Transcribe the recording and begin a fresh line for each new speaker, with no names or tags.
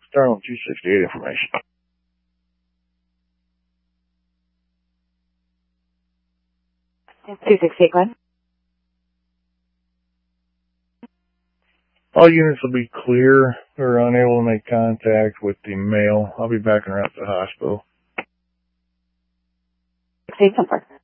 Starling 268 information.
268, go ahead.
All units will be clear or unable to make contact with the male. I'll be backing her up to the hospital.
68, confirm.